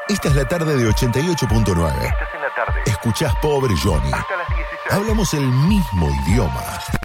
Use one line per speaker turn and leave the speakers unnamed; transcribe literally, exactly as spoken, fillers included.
Esta es la tarde de ochenta y ocho punto nueve.
Estás en la tarde.
Escuchás Pobre Johnny.
Hasta las dieciséis.
Hablamos el mismo idioma.